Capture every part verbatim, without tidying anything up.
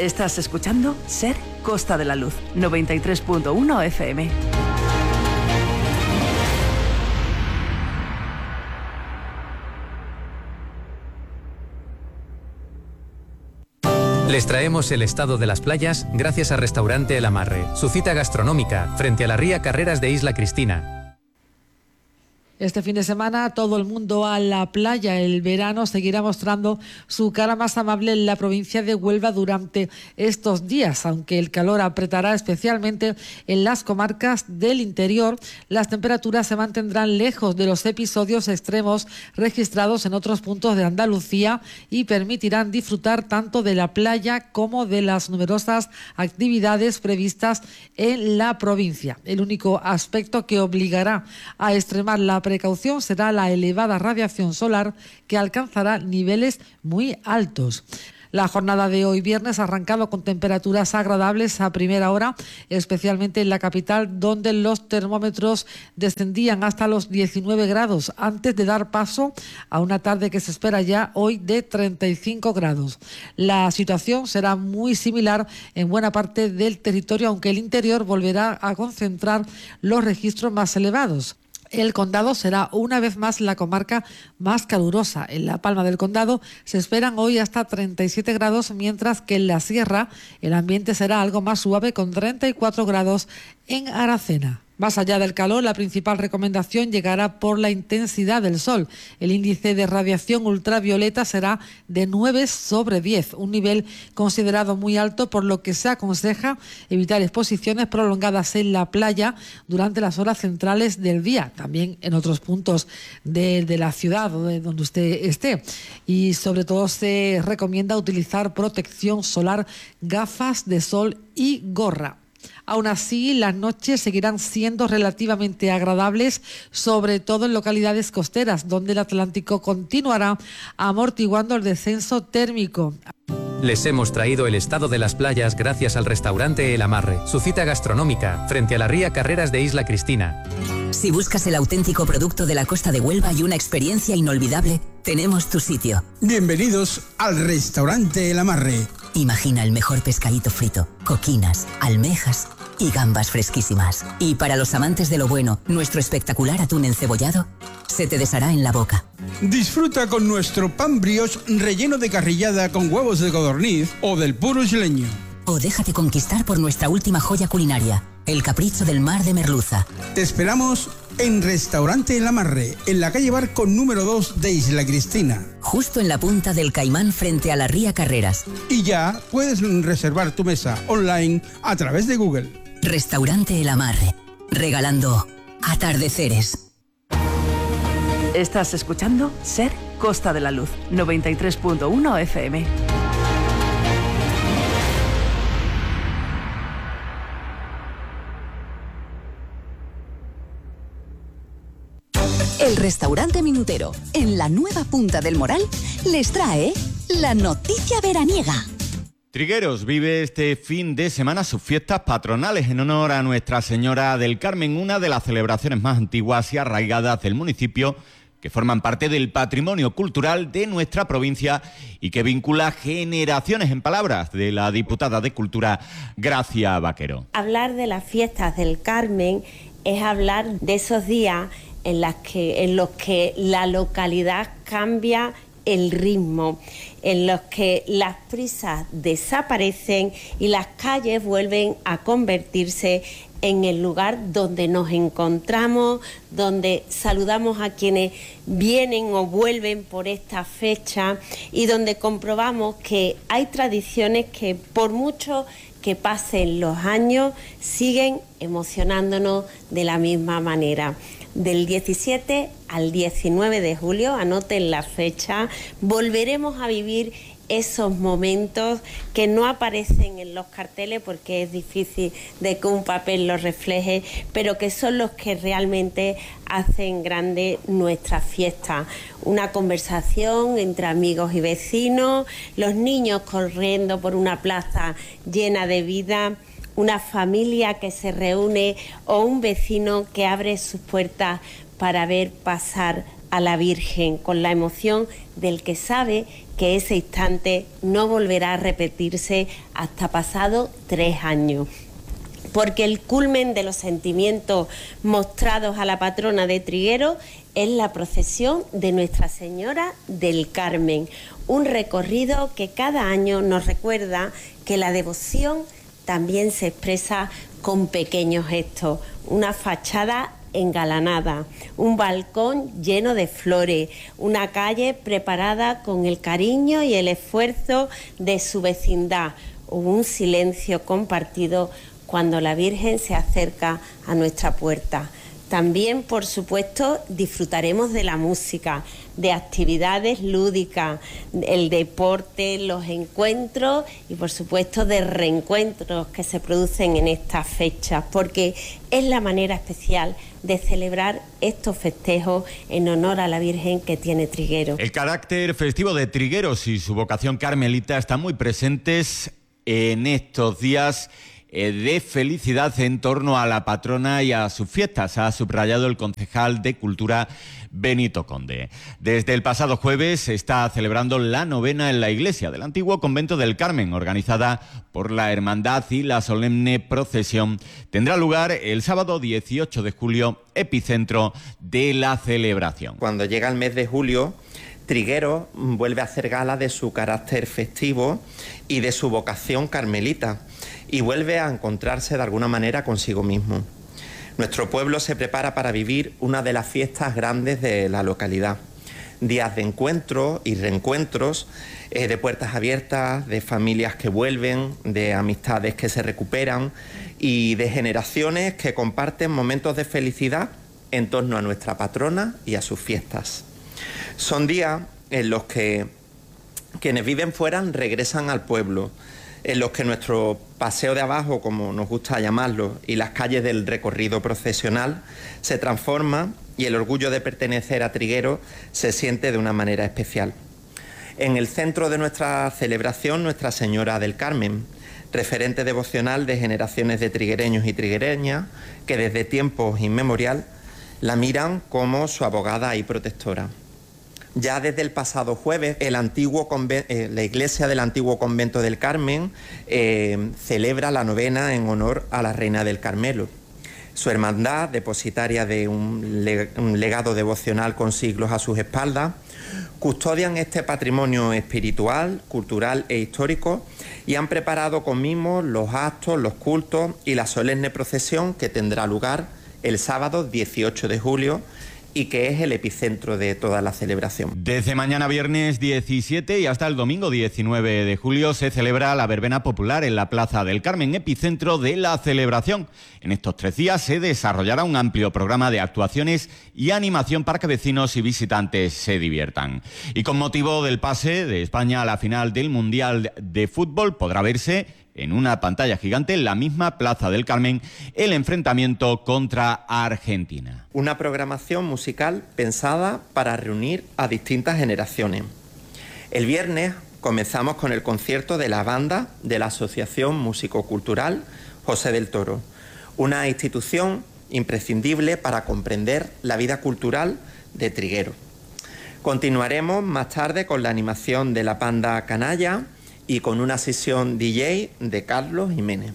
Estás escuchando Ser Costa de la Luz, noventa y tres punto uno F M. Les traemos el estado de las playas gracias a Restaurante El Amarre, su cita gastronómica frente a la ría Carreras de Isla Cristina. Este fin de semana todo el mundo a la playa. El verano seguirá mostrando su cara más amable en la provincia de Huelva durante estos días, aunque el calor apretará especialmente en las comarcas del interior. Las temperaturas se mantendrán lejos de los episodios extremos registrados en otros puntos de Andalucía y permitirán disfrutar tanto de la playa como de las numerosas actividades previstas en la provincia. El único aspecto que obligará a extremar la precaución será la elevada radiación solar, que alcanzará niveles muy altos. La jornada de hoy viernes ha arrancado con temperaturas agradables a primera hora, especialmente en la capital, donde los termómetros descendían hasta los diecinueve grados, antes de dar paso a una tarde que se espera ya hoy de treinta y cinco grados. La situación será muy similar en buena parte del territorio, aunque el interior volverá a concentrar los registros más elevados. El Condado será una vez más la comarca más calurosa. En La Palma del Condado se esperan hoy hasta treinta y siete grados, mientras que en la Sierra el ambiente será algo más suave con treinta y cuatro grados en Aracena. Más allá del calor, la principal recomendación llegará por la intensidad del sol. El índice de radiación ultravioleta será de nueve sobre diez, un nivel considerado muy alto, por lo que se aconseja evitar exposiciones prolongadas en la playa durante las horas centrales del día, también en otros puntos de, de la ciudad o de donde usted esté. Y sobre todo se recomienda utilizar protección solar, gafas de sol y gorra. Aún así, las noches seguirán siendo relativamente agradables, sobre todo en localidades costeras, donde el Atlántico continuará amortiguando el descenso térmico. Les hemos traído el estado de las playas gracias al Restaurante El Amarre, su cita gastronómica frente a la ría Carreras de Isla Cristina. Si buscas el auténtico producto de la costa de Huelva y una experiencia inolvidable, tenemos tu sitio. Bienvenidos al Restaurante El Amarre. Imagina el mejor pescadito frito, coquinas, almejas y gambas fresquísimas. Y para los amantes de lo bueno, nuestro espectacular atún encebollado se te deshará en la boca. Disfruta con nuestro pan brioche relleno de carrillada con huevos de codorniz o del puro isleño. O déjate conquistar por nuestra última joya culinaria, el capricho del mar de merluza. Te esperamos en Restaurante El Amarre, en la calle Barco número dos de Isla Cristina. Justo en la punta del Caimán frente a la ría Carreras. Y ya puedes reservar tu mesa online a través de Google. Restaurante El Amarre, regalando atardeceres. Estás escuchando Ser Costa de la Luz, noventa y tres punto uno F M. El Restaurante Minutero, en la nueva Punta del Moral, les trae la noticia veraniega. Trigueros vive este fin de semana sus fiestas patronales en honor a Nuestra Señora del Carmen, una de las celebraciones más antiguas y arraigadas del municipio, que forman parte del patrimonio cultural de nuestra provincia y que vincula generaciones, en palabras de la diputada de Cultura, Gracia Vaquero. Hablar de las fiestas del Carmen es hablar de esos días en, las que, en los que la localidad cambia el ritmo, en los que las prisas desaparecen y las calles vuelven a convertirse en el lugar donde nos encontramos, donde saludamos a quienes vienen o vuelven por esta fecha y donde comprobamos que hay tradiciones que, por mucho que pasen los años, siguen emocionándonos de la misma manera. Del diecisiete al diecinueve de julio, anoten la fecha, volveremos a vivir esos momentos que no aparecen en los carteles porque es difícil de que un papel los refleje, pero que son los que realmente hacen grande nuestra fiesta. Una conversación entre amigos y vecinos, los niños corriendo por una plaza llena de vida, una familia que se reúne o un vecino que abre sus puertas para ver pasar a la Virgen con la emoción del que sabe que ese instante no volverá a repetirse hasta pasado tres años. Porque el culmen de los sentimientos mostrados a la patrona de Trigueros es la procesión de Nuestra Señora del Carmen, un recorrido que cada año nos recuerda que la devoción también se expresa con pequeños gestos, una fachada engalanada, un balcón lleno de flores, una calle preparada con el cariño y el esfuerzo de su vecindad, un silencio compartido cuando la Virgen se acerca a nuestra puerta. También, por supuesto, disfrutaremos de la música, de actividades lúdicas, el deporte, los encuentros y, por supuesto, de reencuentros que se producen en estas fechas, porque es la manera especial de celebrar estos festejos en honor a la Virgen que tiene Trigueros. El carácter festivo de Trigueros y su vocación carmelita están muy presentes en estos días de felicidad en torno a la patrona y a sus fiestas, ha subrayado el concejal de Cultura Benito Conde. Desde el pasado jueves se está celebrando la novena en la iglesia del antiguo convento del Carmen, organizada por la Hermandad, y la solemne procesión tendrá lugar el sábado dieciocho de julio, epicentro de la celebración. Cuando llega el mes de julio, Trigueros vuelve a hacer gala de su carácter festivo y de su vocación carmelita, y vuelve a encontrarse de alguna manera consigo mismo. Nuestro pueblo se prepara para vivir una de las fiestas grandes de la localidad. Días de encuentros y reencuentros, eh, de puertas abiertas, de familias que vuelven, de amistades que se recuperan y de generaciones que comparten momentos de felicidad en torno a nuestra patrona y a sus fiestas. Son días en los que quienes viven fuera regresan al pueblo, en los que nuestro paseo de abajo, como nos gusta llamarlo, y las calles del recorrido procesional se transforman y el orgullo de pertenecer a Trigueros se siente de una manera especial. En el centro de nuestra celebración, Nuestra Señora del Carmen, referente devocional de generaciones de triguereños y triguereñas que desde tiempos inmemorial la miran como su abogada y protectora. Ya desde el pasado jueves, el antiguo conven- eh, la iglesia del antiguo convento del Carmen eh, celebra la novena en honor a la Reina del Carmelo. Su hermandad, depositaria de un, le- un legado devocional con siglos a sus espaldas, custodian este patrimonio espiritual, cultural e histórico y han preparado con mimos los actos, los cultos y la solemne procesión que tendrá lugar el sábado dieciocho de julio y que es el epicentro de toda la celebración. Desde mañana viernes diecisiete y hasta el domingo diecinueve de julio se celebra la verbena popular en la Plaza del Carmen, epicentro de la celebración. En estos tres días se desarrollará un amplio programa de actuaciones y animación para que vecinos y visitantes se diviertan. Y con motivo del pase de España a la final del Mundial de Fútbol podrá verse en una pantalla gigante en la misma Plaza del Carmen el enfrentamiento contra Argentina. Una programación musical pensada para reunir a distintas generaciones. El viernes comenzamos con el concierto de la banda de la Asociación Músico-Cultural José del Toro, una institución imprescindible para comprender la vida cultural de Trigueros. Continuaremos más tarde con la animación de la banda Canalla y con una sesión D J de Carlos Jiménez.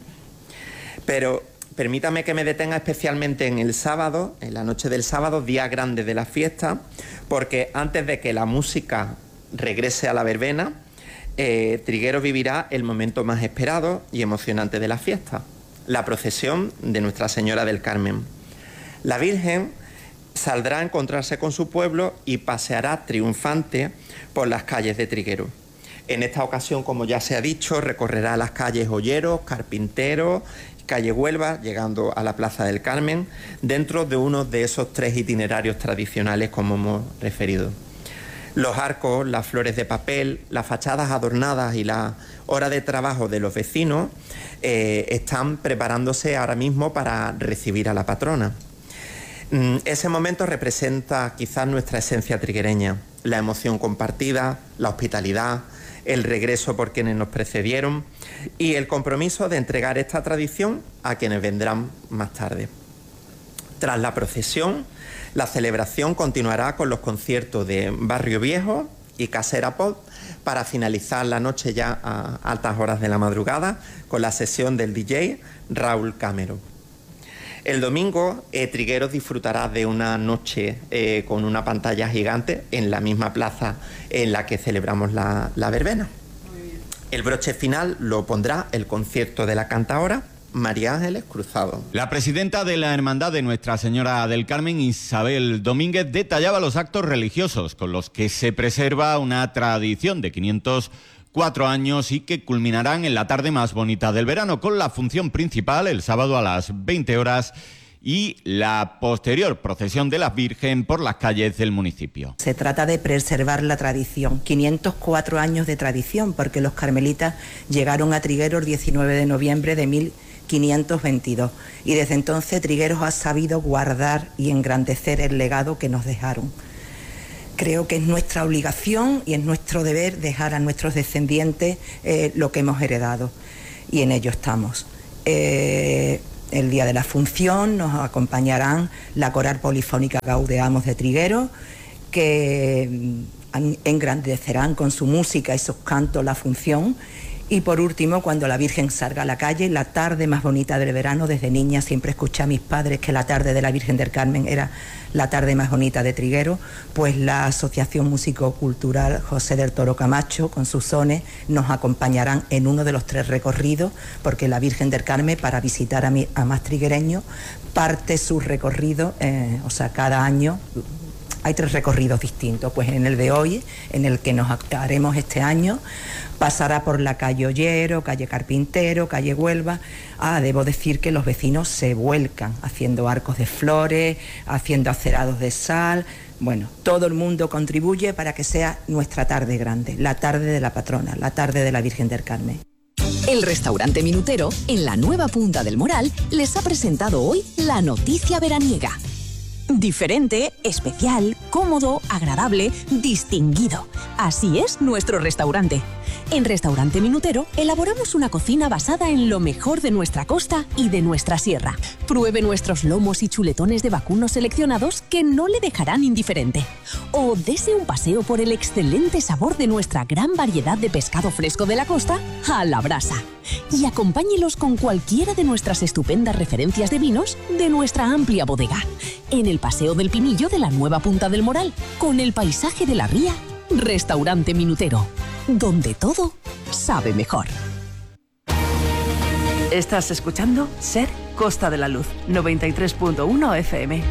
Pero permítame que me detenga especialmente en el sábado, en la noche del sábado, día grande de la fiesta, porque antes de que la música regrese a la verbena, eh, Trigueros vivirá el momento más esperado y emocionante de la fiesta, la procesión de Nuestra Señora del Carmen. La Virgen saldrá a encontrarse con su pueblo y paseará triunfante por las calles de Trigueros. En esta ocasión, como ya se ha dicho, recorrerá las calles Olleros, Carpintero, calle Huelva, llegando a la Plaza del Carmen, dentro de uno de esos tres itinerarios tradicionales como hemos referido. Los arcos, las flores de papel, las fachadas adornadas y la hora de trabajo de los vecinos eh, están preparándose ahora mismo para recibir a la patrona. Mm, ese momento representa quizás nuestra esencia triguereña, la emoción compartida, la hospitalidad, el regreso por quienes nos precedieron y el compromiso de entregar esta tradición a quienes vendrán más tarde. Tras la procesión, la celebración continuará con los conciertos de Barrio Viejo y Casera Pop para finalizar la noche ya a altas horas de la madrugada con la sesión del D J Raúl Camero. El domingo, eh, Trigueros disfrutará de una noche eh, con una pantalla gigante en la misma plaza en la que celebramos la, la verbena. El broche final lo pondrá el concierto de la cantaora María Ángeles Cruzado. La presidenta de la Hermandad de Nuestra Señora del Carmen, Isabel Domínguez, detallaba los actos religiosos con los que se preserva una tradición de quinientos cuatro años y que culminarán en la tarde más bonita del verano, con la función principal el sábado a las veinte horas y la posterior procesión de la Virgen por las calles del municipio. Se trata de preservar la tradición, quinientos cuatro años de tradición, porque los carmelitas llegaron a Trigueros el diecinueve de noviembre de mil quinientos veintidós y desde entonces Trigueros ha sabido guardar y engrandecer el legado que nos dejaron. Creo que es nuestra obligación y es nuestro deber dejar a nuestros descendientes eh, lo que hemos heredado, y en ello estamos. Eh, el día de la función nos acompañarán la Coral Polifónica Gaudeamos de Trigueros, que engrandecerán con su música y sus cantos la función. Y por último, cuando la Virgen salga a la calle, la tarde más bonita del verano. Desde niña siempre escuché a mis padres que la tarde de la Virgen del Carmen era la tarde más bonita de Trigueros, pues la Asociación Músico-Cultural José del Toro Camacho, con sus sones, nos acompañarán en uno de los tres recorridos, porque la Virgen del Carmen, para visitar a, mi, a más triguereños, parte su recorrido, eh, o sea, cada año hay tres recorridos distintos. Pues en el de hoy, en el que nos haremos este año, pasará por la calle Ollero, calle Carpintero, calle Huelva. Ah, debo decir que los vecinos se vuelcan haciendo arcos de flores, haciendo acerados de sal. Bueno, todo el mundo contribuye para que sea nuestra tarde grande, la tarde de la patrona, la tarde de la Virgen del Carmen. El restaurante Minutero, en la nueva Punta del Moral, les ha presentado hoy la noticia veraniega. Diferente, especial, cómodo, agradable, distinguido. Así es nuestro restaurante. En Restaurante Minutero elaboramos una cocina basada en lo mejor de nuestra costa y de nuestra sierra. Pruebe nuestros lomos y chuletones de vacuno seleccionados que no le dejarán indiferente. O dese un paseo por el excelente sabor de nuestra gran variedad de pescado fresco de la costa a la brasa. Y acompáñelos con cualquiera de nuestras estupendas referencias de vinos de nuestra amplia bodega. En el Paseo del Pinillo de la nueva Punta del Moral, con el paisaje de la ría, Restaurante Minutero, donde todo sabe mejor. Estás escuchando Ser Costa de la Luz, noventa y tres punto uno F M.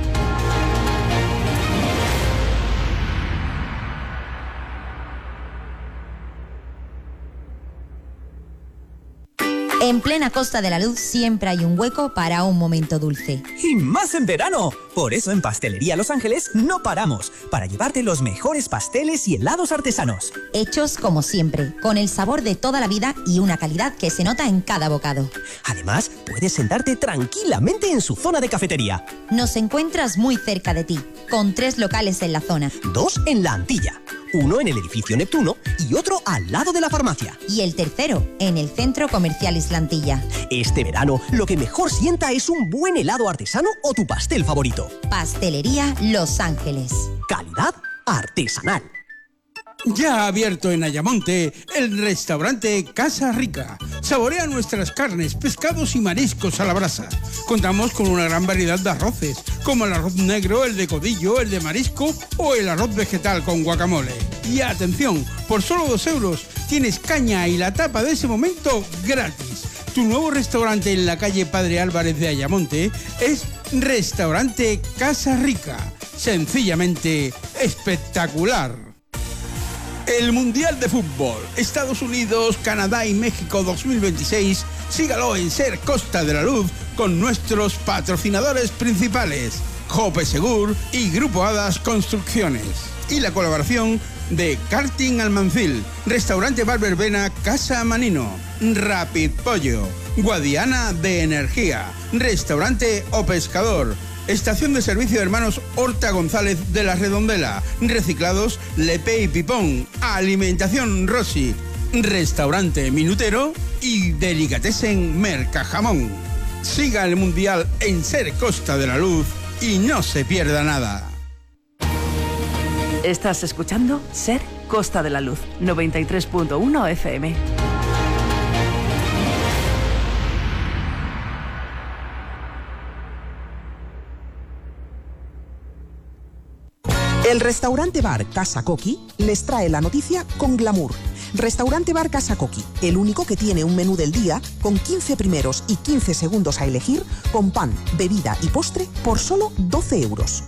En plena Costa de la Luz siempre hay un hueco para un momento dulce. Y más en verano. Por eso en Pastelería Los Ángeles no paramos, para llevarte los mejores pasteles y helados artesanos. Hechos como siempre, con el sabor de toda la vida y una calidad que se nota en cada bocado. Además, puedes sentarte tranquilamente en su zona de cafetería. Nos encuentras muy cerca de ti, con tres locales en la zona. Dos en La Antilla, uno en el edificio Neptuno y otro al lado de la farmacia. Y el tercero, en el Centro Comercial Islantilla. Este verano, lo que mejor sienta es un buen helado artesano o tu pastel favorito. Pastelería Los Ángeles. Calidad artesanal. Ya ha abierto en Ayamonte el restaurante Casa Rica. Saborea nuestras carnes, pescados y mariscos a la brasa. Contamos con una gran variedad de arroces, como el arroz negro, el de codillo, el de marisco o el arroz vegetal con guacamole. Y atención, por solo dos euros tienes caña y la tapa de ese momento gratis. Tu nuevo restaurante en la calle Padre Álvarez de Ayamonte es Restaurante Casa Rica. Sencillamente espectacular. El Mundial de Fútbol, Estados Unidos, Canadá y México dos mil veintiséis, sígalo en Ser Costa de la Luz con nuestros patrocinadores principales, Jope Segur y Grupo Hadas Construcciones. Y la colaboración de Karting Almancil, Restaurante Bar Verbena Casa Manino, Rapid Pollo, Guadiana de Energía, Restaurante O Pescador, Estación de Servicio de Hermanos Horta González de la Redondela, Reciclados Lepe y Pipón, Alimentación Rossi, Restaurante Minutero y Delicatessen Mercajamón. Siga el Mundial en Ser Costa de la Luz y no se pierda nada. Estás escuchando Ser Costa de la Luz, noventa y tres punto uno F M. El restaurante bar Casa Coqui les trae la noticia con glamour. Restaurante bar Casa Coqui, el único que tiene un menú del día con quince primeros y quince segundos a elegir, con pan, bebida y postre por solo doce euros.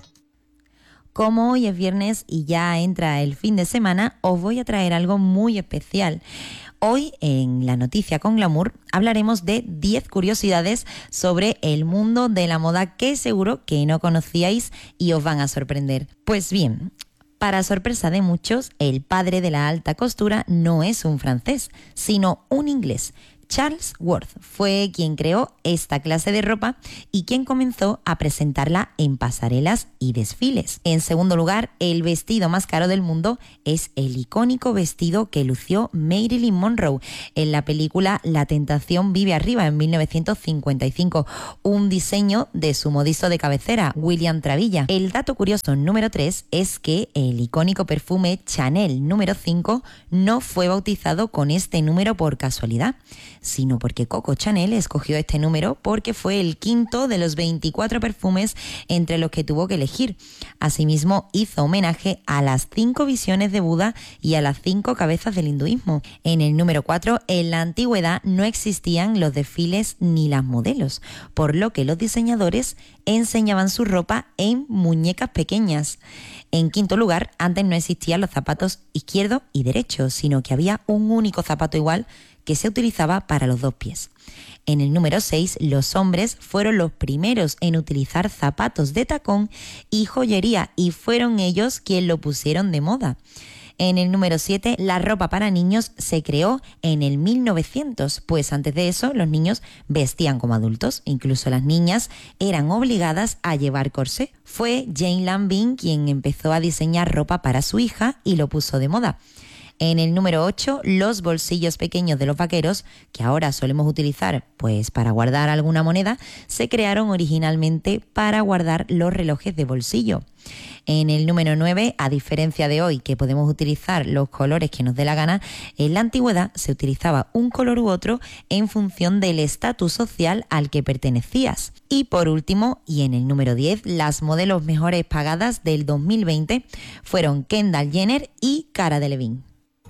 Como hoy es viernes y ya entra el fin de semana, os voy a traer algo muy especial. Hoy, en la noticia con glamour, hablaremos de diez curiosidades sobre el mundo de la moda que seguro que no conocíais y os van a sorprender. Pues bien, para sorpresa de muchos, el padre de la alta costura no es un francés, sino un inglés. Charles Worth fue quien creó esta clase de ropa y quien comenzó a presentarla en pasarelas y desfiles. En segundo lugar, el vestido más caro del mundo es el icónico vestido que lució Marilyn Monroe en la película La tentación vive arriba en mil novecientos cincuenta y cinco, un diseño de su modisto de cabecera, William Travilla. El dato curioso número tres es que el icónico perfume Chanel número cinco no fue bautizado con este número por casualidad, sino porque Coco Chanel escogió este número porque fue el quinto de los veinticuatro perfumes entre los que tuvo que elegir. Asimismo, hizo homenaje a las cinco visiones de Buda y a las cinco cabezas del hinduismo. En el número cuatro, en la antigüedad no existían los desfiles ni las modelos, por lo que los diseñadores enseñaban su ropa en muñecas pequeñas. En quinto lugar, antes no existían los zapatos izquierdo y derecho, sino que había un único zapato igual que se utilizaba para los dos pies. En el número seis, los hombres fueron los primeros en utilizar zapatos de tacón y joyería, y fueron ellos quienes lo pusieron de moda. En el número siete, la ropa para niños se creó en el mil novecientos, pues antes de eso los niños vestían como adultos, incluso las niñas eran obligadas a llevar corsé. Fue Jane Lambin quien empezó a diseñar ropa para su hija y lo puso de moda. En el número ocho, los bolsillos pequeños de los vaqueros, que ahora solemos utilizar pues para guardar alguna moneda, se crearon originalmente para guardar los relojes de bolsillo. En el número nueve, a diferencia de hoy que podemos utilizar los colores que nos dé la gana, en la antigüedad se utilizaba un color u otro en función del estatus social al que pertenecías. Y por último, y en el número diez, las modelos mejores pagadas del dos mil veinte fueron Kendall Jenner y Cara Delevingne.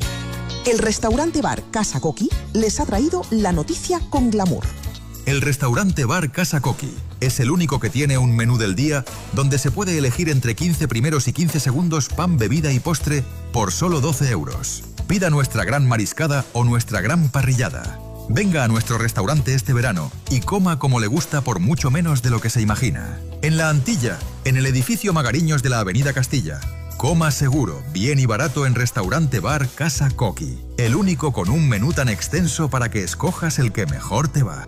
El restaurante bar Casa Coqui les ha traído la noticia con glamour. El restaurante bar Casa Coqui es el único que tiene un menú del día donde se puede elegir entre quince primeros y quince segundos pan, bebida y postre por solo doce euros. Pida nuestra gran mariscada o nuestra gran parrillada. Venga a nuestro restaurante este verano y coma como le gusta por mucho menos de lo que se imagina. En La Antilla, en el edificio Magariños de la Avenida Castilla. Coma seguro, bien y barato en Restaurante Bar Casa Coqui, el único con un menú tan extenso para que escojas el que mejor te va.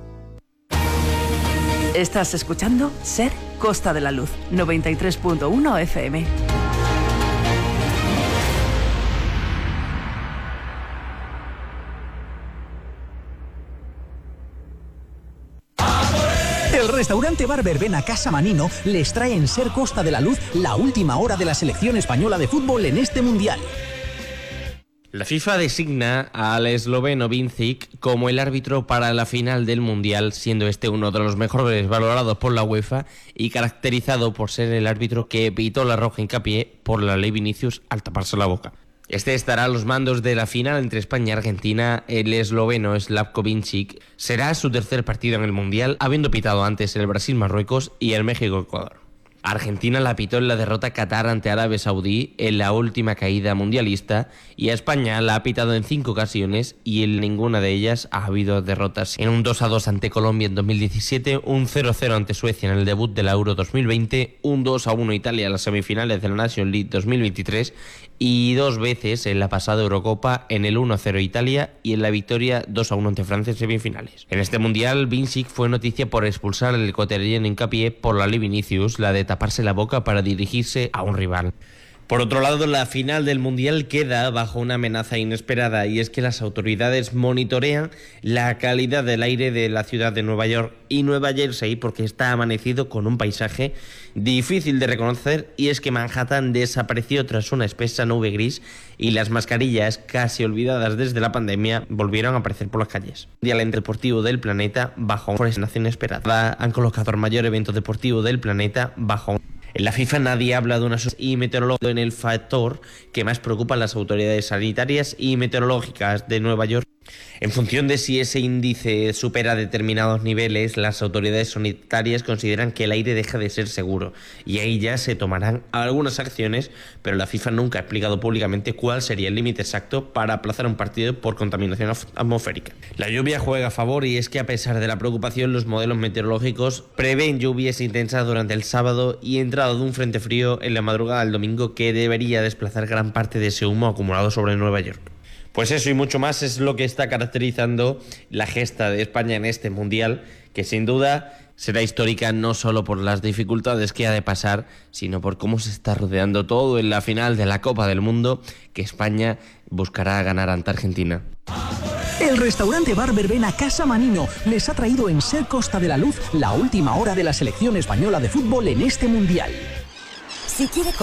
Estás escuchando Ser Costa de la Luz, noventa y tres punto uno F M. El restaurante Bar Verbena Casa Manino les trae en Ser Costa de la Luz la última hora de la selección española de fútbol en este mundial. La FIFA designa al esloveno Vincic como el árbitro para la final del Mundial, siendo este uno de los mejores valorados por la UEFA y caracterizado por ser el árbitro que pitó la roja hincapié por la ley Vinicius al taparse la boca. Este estará a los mandos de la final entre España y Argentina. El esloveno Slavko Vincic será su tercer partido en el Mundial, habiendo pitado antes el Brasil-Marruecos y el México-Ecuador. Argentina la pitó en la derrota Qatar ante Arabia Saudí en la última caída mundialista, y a España la ha pitado en cinco ocasiones y en ninguna de ellas ha habido derrotas. En un dos a dos ante Colombia en dos mil diecisiete, un cero a cero ante Suecia en el debut de la Euro dos mil veinte, un dos a uno Italia en las semifinales de la Nations League dos mil veintitrés y dos veces en la pasada Eurocopa en el uno a cero Italia y en la victoria dos a uno ante Francia en semifinales. En este mundial, Vincic fue noticia por expulsar al ecuatoriano hincapié por la ley Vinicius, la de taparse la boca para dirigirse a un rival. Por otro lado, la final del Mundial queda bajo una amenaza inesperada, y es que las autoridades monitorean la calidad del aire de la ciudad de Nueva York y Nueva Jersey, porque está amanecido con un paisaje difícil de reconocer, y es que Manhattan desapareció tras una espesa nube gris y las mascarillas, casi olvidadas desde la pandemia, volvieron a aparecer por las calles. El Mundial deportivo del planeta bajo una amenaza inesperada. Han colocado el mayor evento deportivo del planeta bajo. En la FIFA nadie habla de una y meteorológico en el factor que más preocupa a las autoridades sanitarias y meteorológicas de Nueva York. En función de si ese índice supera determinados niveles, las autoridades sanitarias consideran que el aire deja de ser seguro, y ahí ya se tomarán algunas acciones, pero la FIFA nunca ha explicado públicamente cuál sería el límite exacto para aplazar un partido por contaminación atmosférica. La lluvia juega a favor, y es que a pesar de la preocupación, los modelos meteorológicos prevén lluvias intensas durante el sábado y entrada de un frente frío en la madrugada del domingo que debería desplazar gran parte de ese humo acumulado sobre Nueva York. Pues eso y mucho más es lo que está caracterizando la gesta de España en este Mundial, que sin duda será histórica no solo por las dificultades que ha de pasar, sino por cómo se está rodeando todo en la final de la Copa del Mundo, que España buscará ganar ante Argentina. El restaurante Bar Verbena Casa Manino les ha traído en Ser Costa de la Luz la última hora de la selección española de fútbol en este Mundial. Si quiere